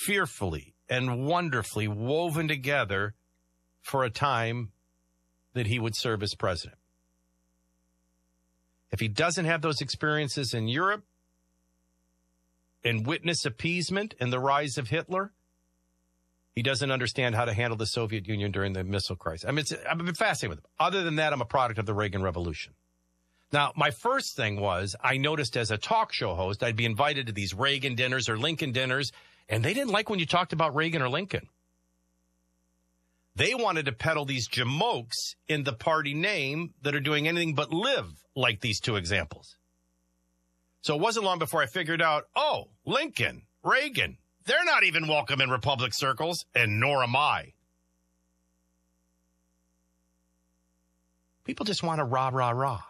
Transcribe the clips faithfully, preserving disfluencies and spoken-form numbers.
fearfully and wonderfully woven together for a time that he would serve as president. If he doesn't have those experiences in Europe and witness appeasement and the rise of Hitler, he doesn't understand how to handle the Soviet Union during the missile crisis. I mean, it's, I've been fascinated with him. Other than that, I'm a product of the Reagan Revolution. Now, my first thing was I noticed as a talk show host, I'd be invited to these Reagan dinners or Lincoln dinners, and they didn't like when you talked about Reagan or Lincoln. They wanted to peddle these jamokes in the party name that are doing anything but live like these two examples. So it wasn't long before I figured out, oh, Lincoln, Reagan, they're not even welcome in Republic circles, and nor am I. People just want to rah, rah, rah.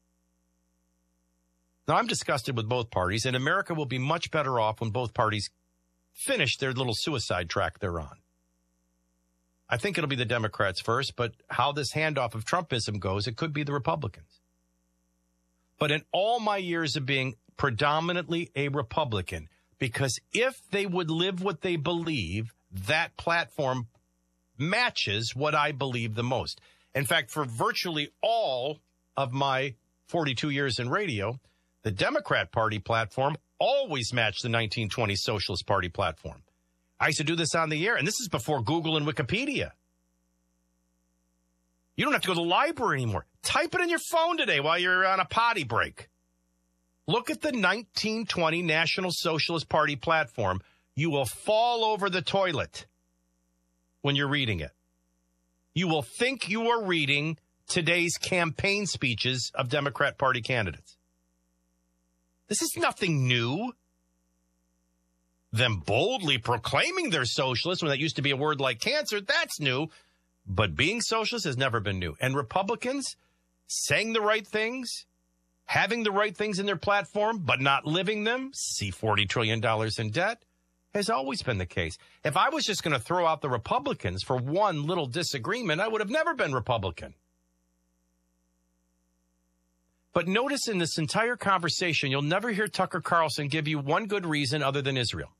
Now, I'm disgusted with both parties, and America will be much better off when both parties finish their little suicide track they're on. I think it'll be the Democrats first, but how this handoff of Trumpism goes, it could be the Republicans. But in all my years of being predominantly a Republican, because if they would live what they believe, that platform matches what I believe the most. In fact, for virtually all of my forty-two years in radio, the Democrat Party platform always matched the nineteen twenties Socialist Party platform. I used to do this on the air, and this is before Google and Wikipedia. You don't have to go to the library anymore. Type it in your phone today while you're on a potty break. Look at the nineteen twenty National Socialist Party platform. You will fall over the toilet when you're reading it. You will think you are reading today's campaign speeches of Democrat Party candidates. This is nothing new. Them boldly proclaiming they're socialists when that used to be a word like cancer, that's new. But being socialist has never been new. And Republicans saying the right things, having the right things in their platform, but not living them, see forty trillion dollars in debt, has always been the case. If I was just going to throw out the Republicans for one little disagreement, I would have never been Republican. But notice in this entire conversation, you'll never hear Tucker Carlson give you one good reason other than Israel.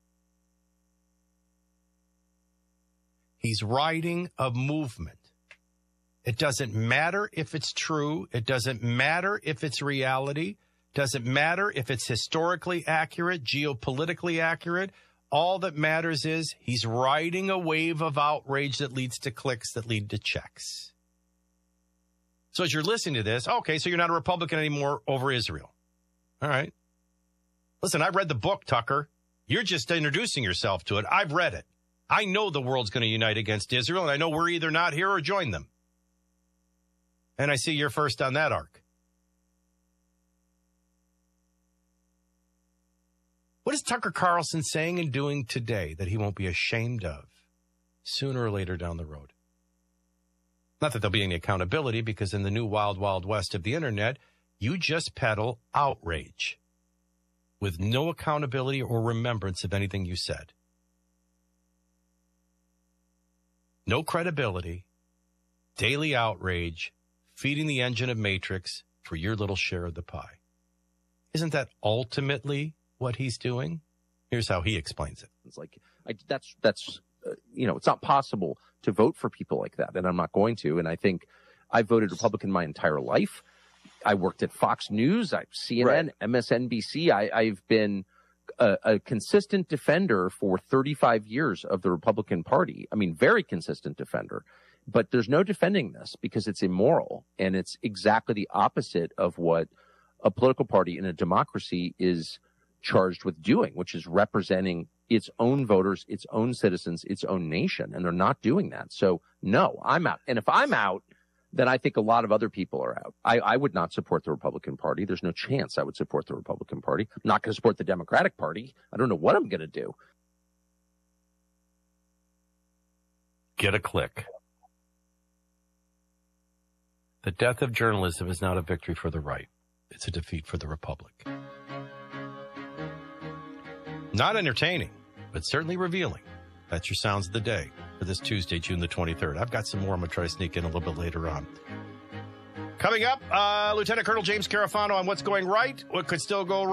He's riding a movement. It doesn't matter if it's true. It doesn't matter if it's reality. It doesn't matter if it's historically accurate, geopolitically accurate. All that matters is he's riding a wave of outrage that leads to clicks that lead to checks. So as you're listening to this, okay, so you're not a Republican anymore over Israel. All right. Listen, I read the book, Tucker. You're just introducing yourself to it. I've read it. I know the world's going to unite against Israel, and I know we're either not here or join them. And I see you're first on that arc. What is Tucker Carlson saying and doing today that he won't be ashamed of sooner or later down the road? Not that there'll be any accountability, because in the new wild, wild west of the internet, you just peddle outrage with no accountability or remembrance of anything you said. No credibility, daily outrage, feeding the engine of Matrix for your little share of the pie. Isn't that ultimately what he's doing? Here's how he explains it. It's like, I, that's, that's, uh, you know, it's not possible to vote for people like that, and I'm not going to. And I think I voted Republican my entire life. I worked at Fox News, I, C N N, right. M S N B C. I, I've been a, a consistent defender for thirty-five years of the Republican Party. I mean, very consistent defender. But there's no defending this because it's immoral, and it's exactly the opposite of what a political party in a democracy is charged with doing, which is representing its own voters, its own citizens, its own nation, and they're not doing that. So, no, I'm out. And if I'm out, then I think a lot of other people are out. I, I would not support the Republican Party. There's no chance I would support the Republican Party. I'm not going to support the Democratic Party. I don't know what I'm going to do. Get a click. The death of journalism is not a victory for the right. It's a defeat for the Republic. Not entertaining, but certainly revealing. That's your Sounds of the Day for this Tuesday, June the twenty-third. I've got some more I'm going to try to sneak in a little bit later on. Coming up, uh, Lieutenant Colonel James Carafano on what's going right, what could still go wrong.